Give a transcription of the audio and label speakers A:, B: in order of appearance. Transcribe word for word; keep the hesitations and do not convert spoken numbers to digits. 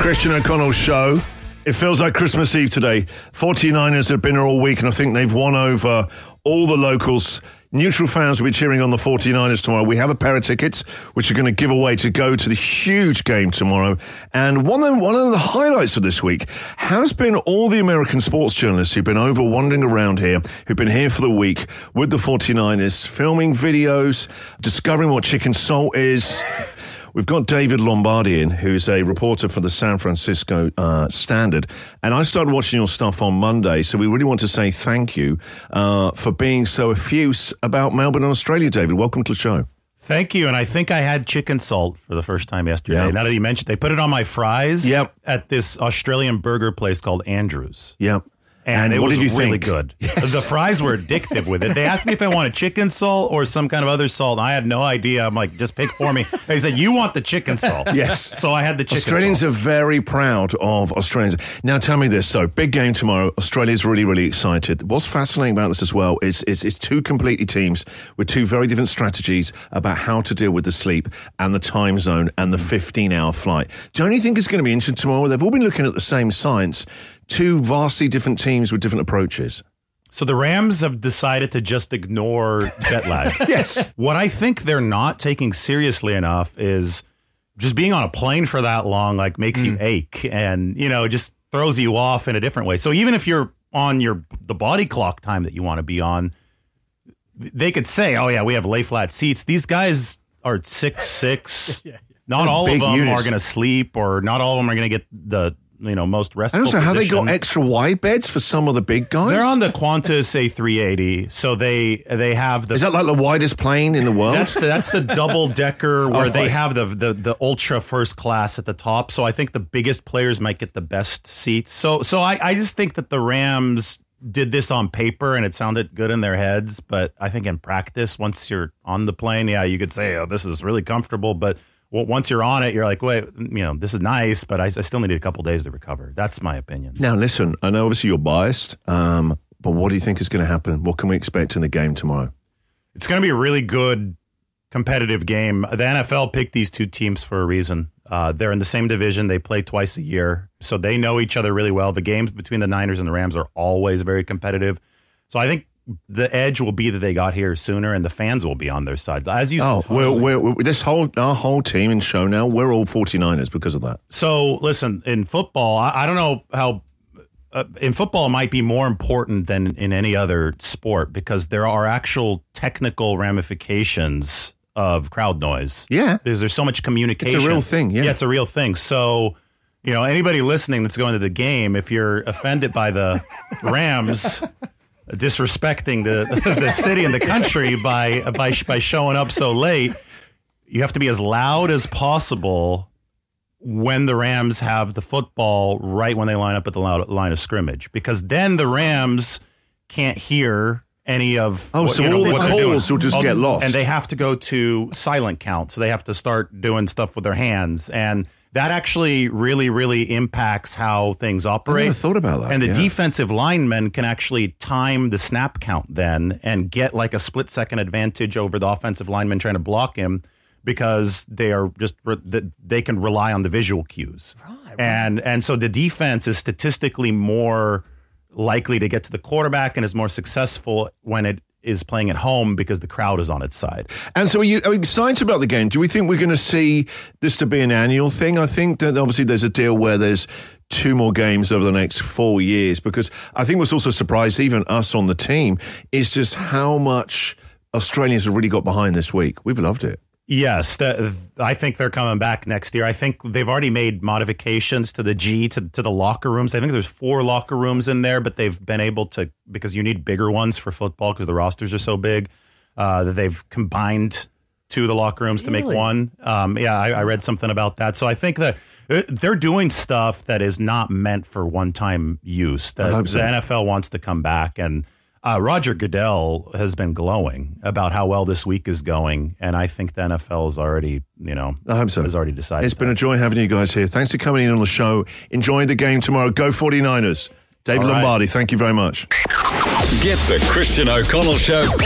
A: Christian O'Connell Show. It feels like Christmas Eve today. forty-niners have been here all week, and I think they've won over all the locals. Neutral fans will be cheering on the forty-niners tomorrow. We have a pair of tickets, which are going to give away to go to the huge game tomorrow. And one of, them, one of the highlights of this week has been all the American sports journalists who've been over wandering around here, who've been here for the week with the forty-niners, filming videos, discovering what chicken salt is. We've got David Lombardi in, who's a reporter for the San Francisco uh, Standard. And I started watching your stuff on Monday, so we really want to say thank you uh, for being so effuse about Melbourne and Australia, David. Welcome to the show.
B: Thank you. And I think I had chicken salt for the first time yesterday.
A: Yep.
B: Now that you mentioned, they put it on my fries
A: yep.
B: at this Australian burger place called Andrews.
A: Yep.
B: And, and it
A: what
B: was
A: did you
B: really
A: think?
B: good.
A: Yes.
B: The fries were addictive with it. They asked me if I wanted chicken salt or some kind of other salt. I had no idea. I'm like, just pick for me. They said, you want the chicken salt.
A: Yes.
B: So I had the chicken
A: Australians
B: salt.
A: are very proud of Australians. Now, tell me this. So, big game tomorrow. Australia's really, really excited. What's fascinating about this as well is, is it's two completely teams with two very different strategies about how to deal with the sleep and the time zone and the fifteen-hour flight. Don't you think it's going to be interesting tomorrow? They've all been looking at the same science. Two vastly different teams with different approaches.
B: So the Rams have decided to just ignore jet lag.
A: Yes.
B: What I think they're not taking seriously enough is just being on a plane for that long, like makes mm. you ache and, you know, just throws you off in a different way. So even if you're on your the body clock time that you want to be on, they could say, oh, yeah, we have lay flat seats. These guys are six six. yeah, yeah. Not
A: They're
B: all of them
A: units.
B: are going to sleep or not all of them are going to get the you know, most restful
A: And also, how they
B: position.
A: got extra wide beds for some of the big guys?
B: They're on the Qantas A three eighty, so they they have the.
A: Is that like the widest plane in the world?
B: That's the, that's the double decker where
A: Oh,
B: they
A: right.
B: have the, the the ultra first class at the top. So I think the biggest players might get the best seats. So so I, I just think that the Rams did this on paper and it sounded good in their heads, but I think in practice, once you're on the plane, yeah, you could say, oh, this is really comfortable, but. Well, once you're on it, you're like, wait, you know, this is nice, but I, I still need a couple days to recover. That's my opinion.
A: Now, listen, I know obviously you're biased, um, but what do you think is going to happen? What can we expect in the game tomorrow?
B: It's going to be a really good competitive game. The N F L picked these two teams for a reason. Uh, they're in the same division. They play twice a year, so they know each other really well. The games between the Niners and the Rams are always very competitive. So I think the edge will be that they got here sooner, and the fans will be on their side. As you,
A: oh, we're, we're, we're, this whole our whole team and show now, we're all forty-niners because of that.
B: So listen, in football, I, I don't know how. Uh, in football, it might be more important than in any other sport because there are actual technical ramifications of crowd noise.
A: Yeah,
B: because there's so much communication.
A: It's a real thing. Yeah,
B: yeah, it's a real thing. So. You know, anybody listening that's going to the game, if you're offended by the Rams disrespecting the the city and the country by by by showing up so late, you have to be as loud as possible when the Rams have the football right when they line up at the line of scrimmage, because then the Rams can't hear any of
A: oh,
B: what,
A: so
B: you know,
A: all the
B: what
A: calls will just
B: all,
A: get lost,
B: and they have to go to silent count, so they have to start doing stuff with their hands and. That actually really, really impacts how things operate.
A: I never thought about that.
B: And the
A: yeah.
B: defensive linemen can actually time the snap count then and get like a split second advantage over the offensive lineman trying to block him because they are just they can rely on the visual cues. Right, right. And and so the defense is statistically more likely to get to the quarterback and is more successful when it is playing at home because the crowd is on its side.
A: And so are you, are you excited about the game? Do we think we're going to see this to be an annual thing? I think that obviously there's a deal where there's two more games over the next four years because I think what's also surprised even us on the team is just how much Australians have really got behind this week. We've loved it.
B: Yes, the, I think they're coming back next year. I think they've already made modifications to the G, to, to the locker rooms. I think there's four locker rooms in there, but they've been able to, because you need bigger ones for football because the rosters are so big, uh, that they've combined two of the locker rooms really? to make one. Um, yeah, I, I read something about that. So I think that they're doing stuff that is not meant for one-time use. That
A: I hope so.
B: The N F L wants to come back and Uh, Roger Goodell has been glowing about how well this week is going, and I think the N F L is already, you know,
A: I hope so.
B: has already decided.
A: It's
B: that.
A: been a joy having you guys here. Thanks for coming in on the show. Enjoy the game tomorrow. Go forty-niners. David
B: All right.
A: Lombardi, thank you very much.
C: Get the Christian O'Connell Show